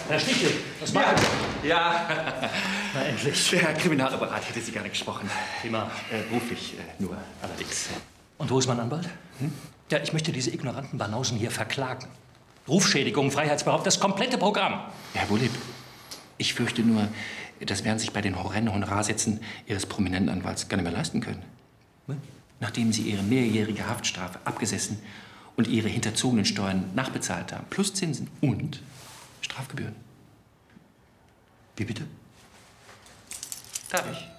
Herr Stichel, was machen Sie? Ja. Na, endlich. Der Kriminalapparat hätte Sie gerne gesprochen. Prima. Beruflich nur, allerdings. Und wo ist mein Anwalt? Ja, ich möchte diese ignoranten Banausen hier verklagen. Rufschädigung, Freiheitsberaubung, das komplette Programm. Herr Wohleb, ich fürchte nur, das werden Sie sich bei den horrenden Honorarsätzen Ihres prominenten Anwalts gar nicht mehr leisten können. Nachdem Sie Ihre mehrjährige Haftstrafe abgesessen und Ihre hinterzogenen Steuern nachbezahlt haben, plus Zinsen und Strafgebühren. Wie bitte? Darf ich?